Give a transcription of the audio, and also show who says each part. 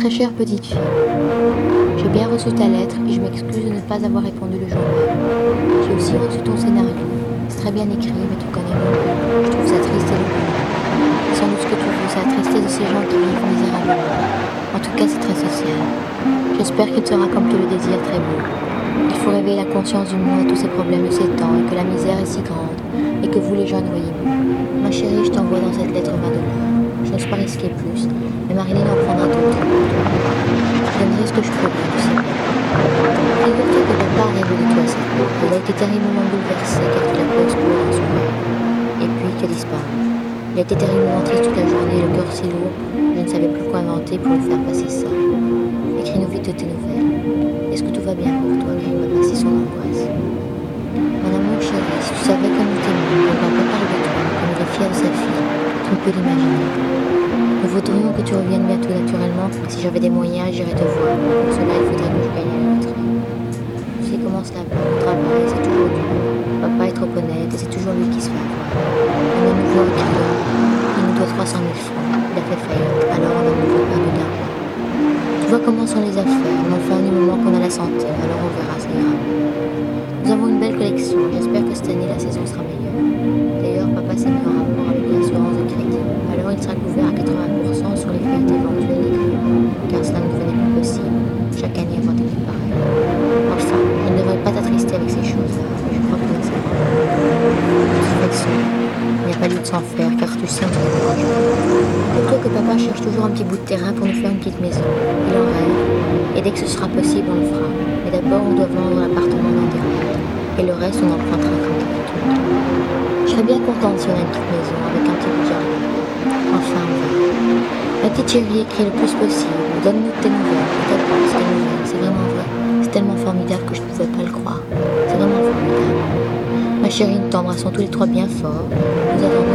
Speaker 1: Très chère petite fille, j'ai bien reçu ta lettre et je m'excuse de ne pas avoir répondu le jour même. J'ai aussi reçu ton scénario. C'est très bien écrit, mais tu connais mon goût. Je trouve ça triste et lourd. Et sans doute ce que tu veux, c'est la tristesse de ces gens qui vivent misérablement. En tout cas, c'est très social. J'espère qu'il sera comme tu le désires très beau. Il faut réveiller la conscience du monde à tous ces problèmes de ces temps et que la misère est si grande et que vous les jeunes voyez mieux. Ma chérie, je t'envoie dans cette lettre 20 $. Je n'ose pas risquer plus, mais Marilyn en prendra d'autres pour toi. Je donnerai ce que je pourrai, tu sais bien. Figure-toi que papa a rêvé de toi cette nuit. Il a été terriblement bouleversé car tu l'as pas exploré dans son rêve. Et puis tu as disparu. Il a été terriblement triste toute la journée, le cœur si lourd, je ne savais plus quoi inventer pour lui faire passer ça. Écris-nous vite de tes nouvelles. Est-ce que tout va bien pour toi car il m'a passé son angoisse. Mon amour chéri, si tu savais comme il t'aime, quand papa parle de toi, comme il est fier de sa fille, tu ne peux l'imaginer. Nous voudrions que tu reviennes bientôt naturellement. Si j'avais des moyens, j'irais te voir. Pour cela, il faudrait que je gagne la loterie. Tu sais comment cela va, au travail, c'est toujours dur. Papa est trop honnête et c'est toujours lui qui se fait avoir. On a nouveau un client. Il nous doit 300 000 francs. Il a fait faillite, alors on a nouveau perdu d'argent. Tu vois comment sont les affaires, mais enfin du moment qu'on a la santé, alors on verra, ça ira. Nous avons une belle collection, j'espère que cette année la saison sera meilleure. D'ailleurs, papa s'est mis en rapport avec l'assurance de crédit, alors il sera couvert à 80% sur les faillites éventuelles des clients, car cela ne devenait plus possible, chaque année avoir des vies pareilles. Enfin, je ne devrais pas t'attrister avec ces choses-là, mais je crois que c'est bon. De toute façon, il n'y a pas lieu de s'en faire, car tu sais, on est courageux. Figure-toi que papa cherche toujours un petit bout de terrain pour nous faire une petite maison. Il en rêve, et dès que ce sera possible, on le fera. Mais d'abord, on doit vendre l'appartement d'intérieur. Et le reste, on empruntera comme d'habitude. Je serais bien contente si on a une petite maison avec un petit jardin. Enfin, on verra. Ma petite chérie, écris le plus possible. Donne-nous tes nouvelles. Tes nouvelles, c'est vraiment vrai. C'est tellement formidable que je ne pouvais pas le croire. C'est vraiment formidable. Ma chérie, nous t'embrassons tous les trois bien fort. Nous attendons